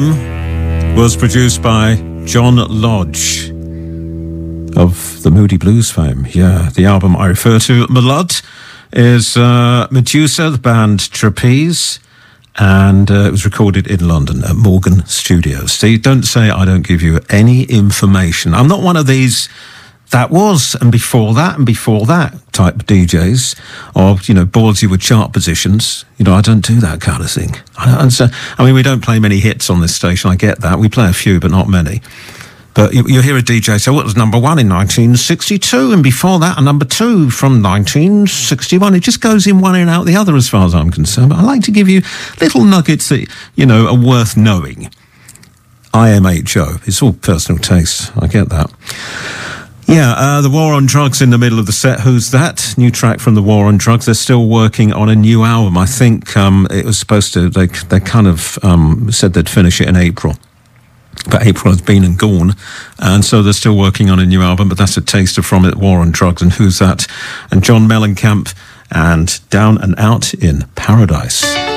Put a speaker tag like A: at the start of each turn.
A: was produced by John Lodge of the Moody Blues fame. Yeah, the album I refer to, Malud, is Medusa, the band Trapeze, and it was recorded in London at Morgan Studios. See, don't say I don't give you any information. I'm not one of these that was, and before that type of DJs, or, boards you with chart positions. I don't do that kind of thing. We don't play many hits on this station, I get that. We play a few, but not many. But you hear a DJ say, well, it was number one in 1962, and before that, a number two from 1961. It just goes in one and out the other as far as I'm concerned. But I like to give you little nuggets that, are worth knowing. IMHO. It's all personal taste. I get that. Yeah, the War on Drugs in the middle of the set. Who's that? New track from the War on Drugs. They're still working on a new album. I think it was supposed to, they kind of said they'd finish it in April. But April has been and gone, and so they're still working on a new album, but that's a taster from it, War on Drugs, and Who's That? And John Mellencamp, and Down and Out in Paradise.